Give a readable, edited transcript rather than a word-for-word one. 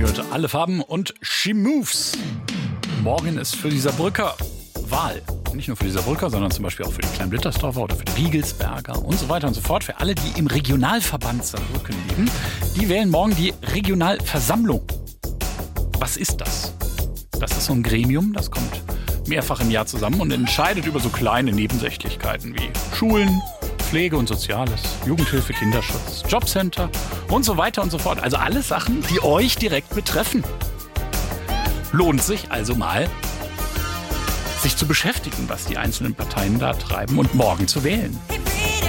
hört alle Farben und She Moves. Morgen ist für die Saarbrücker Wahl. Nicht nur für die Saarbrücker, sondern zum Beispiel auch für die Klein-Blittersdorfer oder für die Riegelsberger und so weiter und so fort. Für alle, die im Regionalverband Saarbrücken leben, die wählen morgen die Regionalversammlung. Was ist das? Das ist so ein Gremium, das kommt mehrfach im Jahr zusammen und entscheidet über so kleine Nebensächlichkeiten wie Schulen, Pflege und Soziales, Jugendhilfe, Kinderschutz, Jobcenter und so weiter und so fort. Also alle Sachen, die euch direkt betreffen. Lohnt sich also mal, sich zu beschäftigen, was die einzelnen Parteien da treiben und morgen zu wählen.